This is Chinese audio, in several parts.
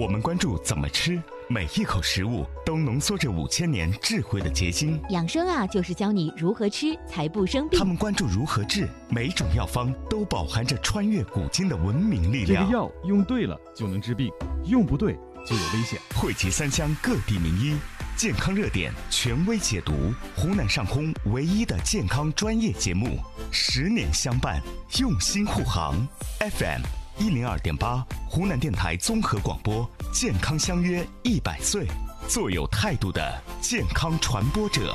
我们关注怎么吃，每一口食物都浓缩着5000年智慧的结晶。 养生啊，就是教你如何吃才不生病。 他们关注如何治，每种药方都饱含着穿越古今的文明力量。 这个药用对了就能治病，用不对就有危险。 汇集三湘各地名医，健康热点权威解读，湖南上空唯一的健康专业节目，10年相伴，用心护航。FM102.8，湖南电台综合广播，健康相约100岁，做有态度的健康传播者。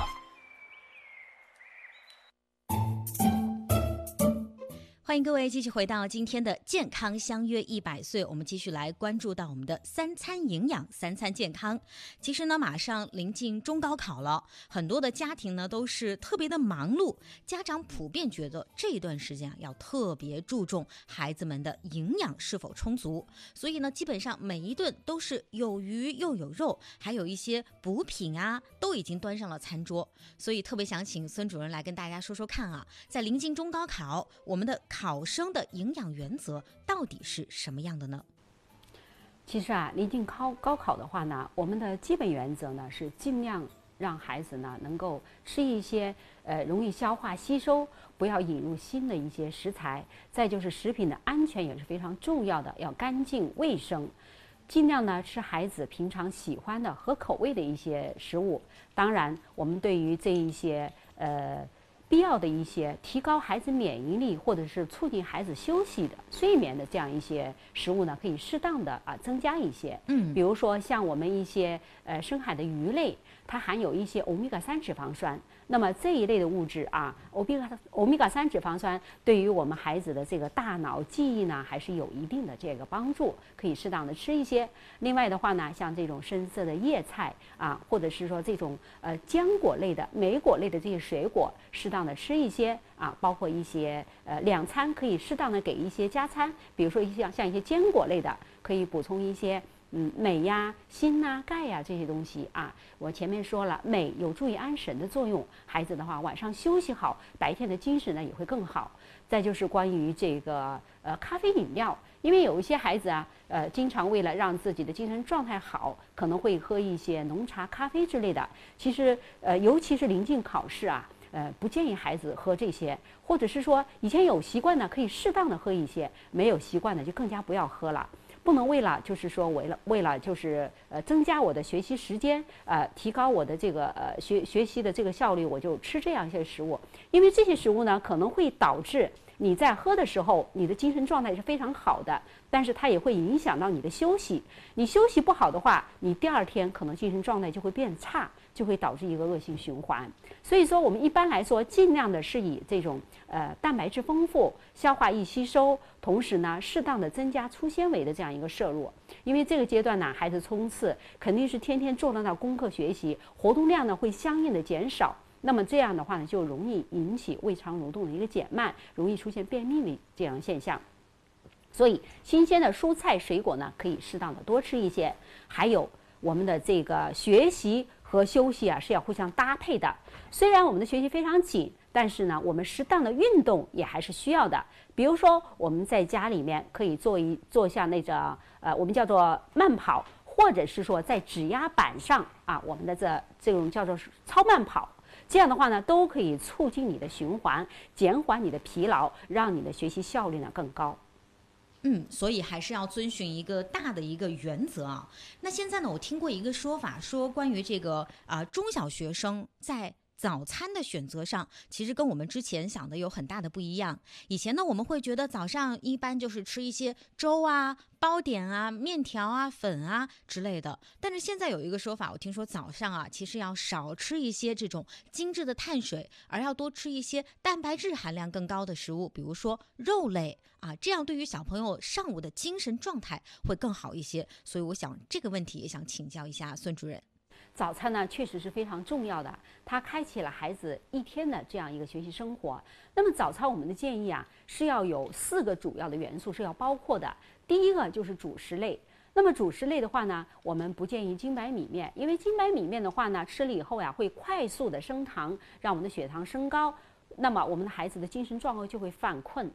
欢迎各位继续回到今天的健康相约100岁，我们继续来关注到我们的三餐营养、三餐健康。其实呢，马上临近中高考了，很多的家庭呢都是特别的忙碌，家长普遍觉得这一段时间要特别注重孩子们的营养是否充足，所以呢，基本上每一顿都是有鱼又有肉，还有一些补品啊，都已经端上了餐桌。所以特别想请孙主任来跟大家说说看啊，在临近中高考，我们的考生的营养原则到底是什么样的呢？ 其实啊，临近高考的话呢，我们的基本原则呢是尽量让孩子呢能够吃一些容易消化吸收，不要引入新的一些食材。再就是食品的安全也是非常重要的，要干净卫生。尽量呢吃孩子平常喜欢的合口味的一些食物。当然，我们对于这一些必要的一些提高孩子免疫力或者是促进孩子休息的睡眠的这样一些食物呢，可以适当的增加一些。比如说像我们一些深海的鱼类，它含有一些欧米伽3脂肪酸。那么这一类的物质啊，欧米伽3脂肪酸对于我们孩子的这个大脑记忆呢，还是有一定的这个帮助，可以适当的吃一些。另外的话呢，像这种深色的叶菜啊，或者是说这种浆果类的、莓果类的这些水果，适当的吃一些啊，包括一些两餐可以适当的给一些加餐，比如说像一些坚果类的，可以补充一些镁呀、锌呐、钙呀这些东西啊。我前面说了，镁有助于安神的作用，孩子的话晚上休息好，白天的精神呢也会更好。再就是关于这个咖啡饮料，因为有一些孩子啊，经常为了让自己的精神状态好，可能会喝一些浓茶、咖啡之类的。其实尤其是临近考试啊，不建议孩子喝这些，或者是说以前有习惯的可以适当的喝一些，没有习惯的就更加不要喝了。不能为了就是说为了就是增加我的学习时间，提高我的这个学习的这个效率，我就吃这样一些食物，因为这些食物呢可能会导致你在喝的时候，你的精神状态是非常好的，但是它也会影响到你的休息。你休息不好的话，你第二天可能精神状态就会变差，就会导致一个恶性循环。所以说，我们一般来说尽量的是以这种蛋白质丰富、消化易吸收，同时呢适当的增加粗纤维的这样一个摄入。因为这个阶段呢，孩子冲刺肯定是天天坐在那功课学习，活动量呢会相应的减少。那么这样的话呢，就容易引起胃肠蠕动的一个减慢，容易出现便秘的这样的现象。所以新鲜的蔬菜水果呢，可以适当的多吃一些。还有我们的这个学习和休息啊是要互相搭配的。虽然我们的学习非常紧，但是呢，我们适当的运动也还是需要的。比如说我们在家里面可以做下那个我们叫做慢跑，或者是说在指压板上啊，我们的这种叫做超慢跑。这样的话呢，都可以促进你的循环，减缓你的疲劳，让你的学习效率呢更高。 所以还是要遵循一个大的一个原则啊。那现在呢，我听过一个说法，说关于这个中小学生在早餐的选择上，其实跟我们之前想的有很大的不一样。以前呢，我们会觉得早上一般就是吃一些粥啊、糕点啊、面条啊、粉啊之类的。但是现在有一个说法，我听说早上啊，其实要少吃一些这种精致的碳水，而要多吃一些蛋白质含量更高的食物，比如说肉类啊，这样对于小朋友上午的精神状态会更好一些。所以我想这个问题也想请教一下孙主任。 早餐呢确实是非常重要的，它开启了孩子一天的这样一个学习生活。那么早餐我们的建议啊是要有4个主要的元素是要包括的。第一个就是主食类。那么主食类的话呢，我们不建议精白米面，因为精白米面的话呢，吃了以后呀会快速的升糖，让我们的血糖升高。那么我们的孩子的精神状况就会犯困